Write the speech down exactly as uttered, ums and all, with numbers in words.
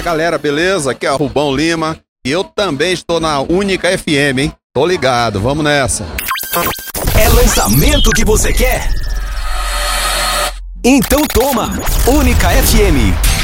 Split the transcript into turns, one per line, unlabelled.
galera, beleza? Aqui é o Rubão Lima e eu também estou na Única F M, hein? Tô ligado, vamos nessa.
É lançamento que você quer? Então toma, Única F M.